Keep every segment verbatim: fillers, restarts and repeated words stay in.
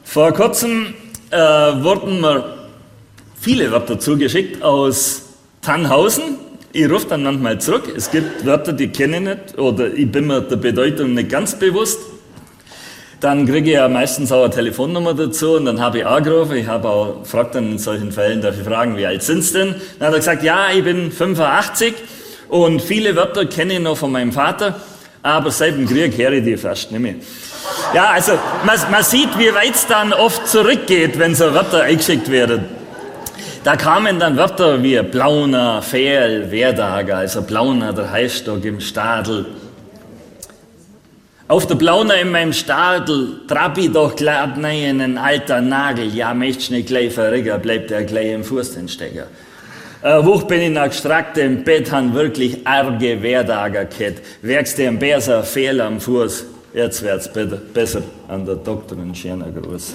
Vor kurzem äh, wurden mir viele Wörter zugeschickt aus Tannhausen. Ich rufe dann manchmal zurück. Es gibt Wörter, die kenne ich nicht oder ich bin mir der Bedeutung nicht ganz bewusst. Dann kriege ich ja meistens auch eine Telefonnummer dazu und dann habe ich angerufen. Ich habe auch gefragt dann in solchen Fällen, darf ich fragen, wie alt sind Sie denn? Dann hat er gesagt, ja, ich bin fünfundachtzig und viele Wörter kenne ich noch von meinem Vater, aber seit dem Krieg höre ich die fast nicht mehr. Ja, also man, man sieht, wie weit es dann oft zurückgeht, wenn so Wörter eingeschickt werden. Da kamen dann Wörter wie Blauner, Fehl, Werdager, also Blauner, der Heißstock im Stadel. Auf der Blauner in meinem Stadel trab ich doch glatt nein, ein alter Nagel, ja, möcht's nicht gleich verrigger, bleibt er gleich im Fuß den Stecker. Äh, hoch bin ich nach gestreckt im Bett, han wirklich arge Werdager gehabt. Werkst dir ein Bärser Fehl am Fuß, jetzt wird's be- besser an der Doktorin schöner Gruß.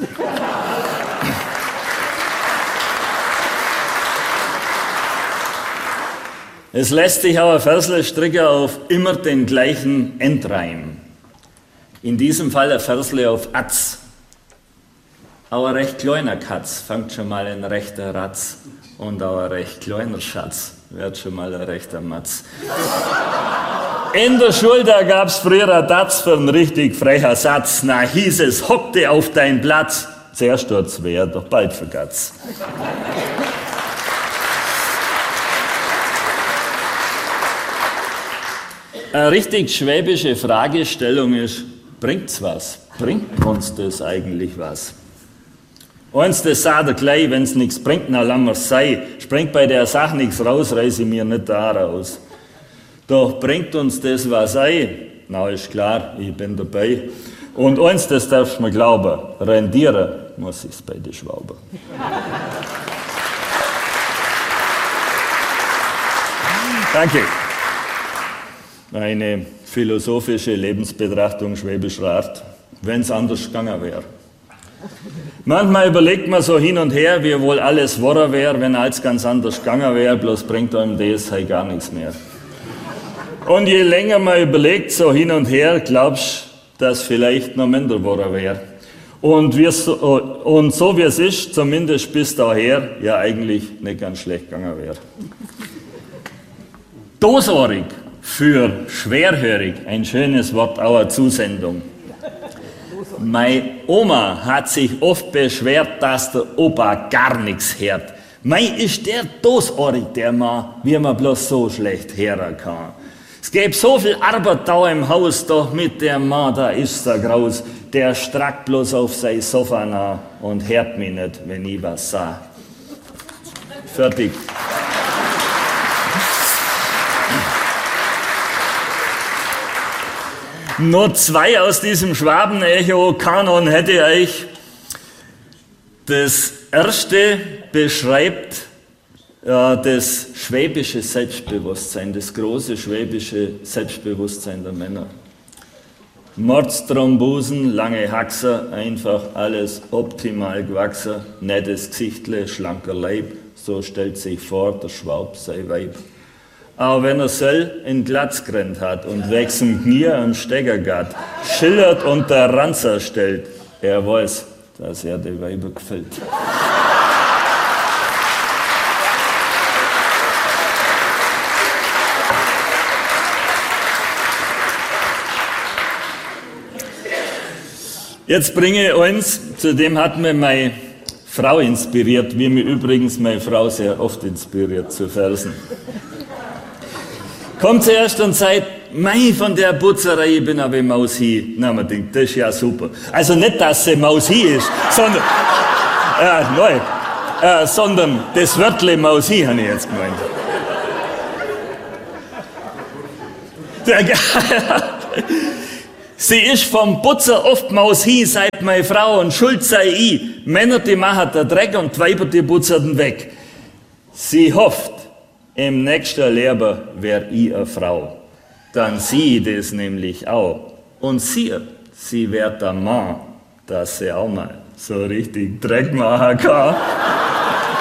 Es lässt sich auch ein Versle stricken auf immer den gleichen Endreim. In diesem Fall ein Versle auf Atz. Auch ein recht kleiner Katz fängt schon mal ein rechter Ratz. Und auch ein recht kleiner Schatz wird schon mal ein rechter Matz. In der Schule, da gab's früher ein Datz für einen richtig frecher Satz. Na hieß es, hockte auf dein Platz. Zuerst tut's weh, doch bald vergat's. Eine richtig schwäbische Fragestellung ist, bringt's was? Bringt uns das eigentlich was? Eins, das sagt er gleich, wenn's nichts bringt, na lass mir's sein. Springt bei der Sache nichts raus, reiß ich mir nicht da raus. Doch bringt uns das was ein? Na, ist klar, ich bin dabei. Und eins, das darfst du mir glauben, rendieren muss ich's bei den Schwauber. Danke. Eine philosophische Lebensbetrachtung schwäbischer Art, wenn's anders gegangen wäre. Manchmal überlegt man so hin und her, wie wohl alles wahr wäre, wenn alles ganz anders gegangen wäre, bloß bringt einem das halt gar nichts mehr. Und je länger man überlegt, so hin und her, glaubst du, dass vielleicht noch minder wahr wäre. Und, so, und so wie es ist, zumindest bis daher, ja eigentlich nicht ganz schlecht gegangen wäre. Dosohrig für schwerhörig, ein schönes Wort, auch eine Zusendung. Meine Oma hat sich oft beschwert, dass der Opa gar nichts hört. Mei ist der dosohrig, der Mann, wie man bloß so schlecht hören kann. Es gäbe so viel Arbeit da im Haus, doch mit dem Mann, da ist er graus. Der strackt bloß auf sein Sofa nach und hört mich nicht, wenn ich was sag. Fertig. Nur zwei aus diesem Schwaben-Echo-Kanon hätte ich. Das erste beschreibt ja, das schwäbische Selbstbewusstsein, das große schwäbische Selbstbewusstsein der Männer. Mordsthrombosen, lange Haxer, einfach alles optimal gewachsen, nettes Gesichtle, schlanker Leib, so stellt sich vor, der Schwab sei Weib. Aber wenn er soll in Glatzgrennt hat und wechseln Knie am Stecker geht, schillert und der Ranzer stellt, er weiß, dass er die Weiber gefällt. Jetzt bringe ich eins, zu dem hat mir meine Frau inspiriert, wie mich übrigens meine Frau sehr oft inspiriert zu Versen. Kommt zuerst und sagt, mei, von der Putzerei, ich bin aber Maus hier. Na, man denkt, das ist ja super. Also nicht, dass sie Maus hier ist, sondern, äh, neu, äh, sondern das Wörtle Maus hier, habe ich jetzt gemeint. Sie ist vom Putzer oft Maus hier, sagt meine Frau, und schuld sei ich. Männer, die machen den Dreck und die Weiber, die putzern weg. Sie hofft, im nächsten Leben wär ich eine Frau. Dann sieh ich das nämlich auch. Und sie, sie wird der Mann, dass sie auch mal so richtig Dreck machen kann.